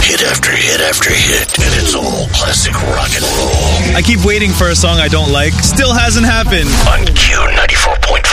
Hit after hit after hit, and it's all classic rock and roll. I keep waiting for a song I don't like. Still hasn't happened. On Q94.5.